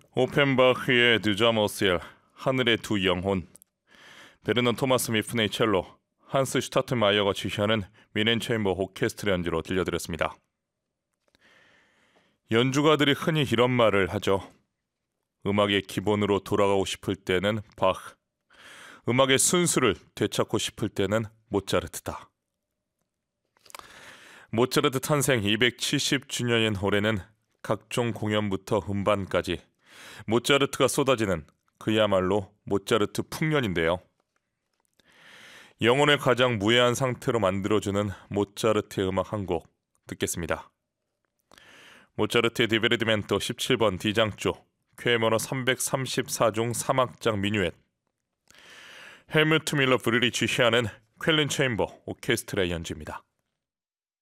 오펜바흐의 드자머셀, 하늘의 두 영혼, 베르넌 토마스 미프네이 첼로, 한스 슈타트마이어가 지휘하는 미넨 체인버 오케스트라 연주로 들려드렸습니다. 연주가들이 흔히 이런 말을 하죠. 음악의 기본으로 돌아가고 싶을 때는 바흐, 음악의 순수를 되찾고 싶을 때는 모차르트다. 모차르트 탄생 270주년인 올해는 각종 공연부터 음반까지 모차르트가 쏟아지는 그야말로 모차르트 풍년인데요. 영혼을 가장 무해한 상태로 만들어주는 모차르트의 음악 한 곡 듣겠습니다. 모차르트의 디베르디멘토 17번 D장조, 쾌번호 334중 3악장 미뉴엣, 헬무트 밀러 브르리 지휘하는 쾰른 체인버 오케스트라의 연주입니다.